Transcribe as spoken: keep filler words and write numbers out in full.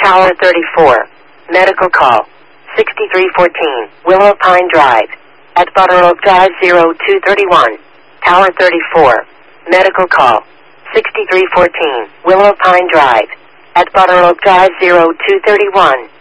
Tower thirty-four. Medical call. sixty-three fourteen. Willow Pine Drive. At Butteroak Drive zero two thirty-one. Tower thirty-four. Medical call. sixty-three fourteen. Willow Pine Drive. At Butteroak Drive zero two thirty-one.